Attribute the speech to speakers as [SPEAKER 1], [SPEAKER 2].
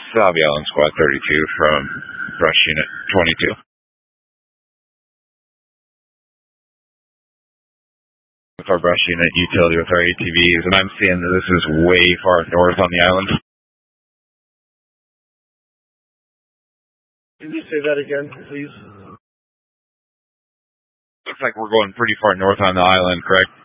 [SPEAKER 1] Sabi Island Squad 32 from Brush Unit 22. With our brush unit utility with our ATVs, and I'm seeing that this is way far north on the island.
[SPEAKER 2] Can you say that again, please?
[SPEAKER 1] Looks like we're going pretty far north on the island, correct?